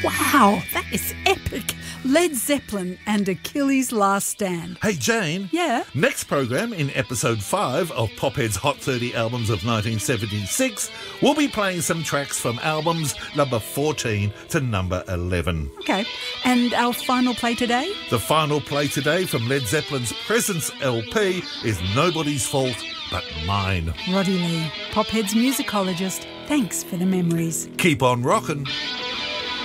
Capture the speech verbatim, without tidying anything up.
Wow, that is epic. Led Zeppelin and Achilles' Last Stand. Hey, Jane. Yeah? Next program, in episode five of Pophead's Hot thirty Albums of nineteen seventy-six, we'll be playing some tracks from albums number fourteen to number eleven. Okay. And our final play today? The final play today from Led Zeppelin's Presence L P is Nobody's Fault But Mine. Roddy Lee, Pophead's musicologist. Thanks for the memories. Keep on rockin'.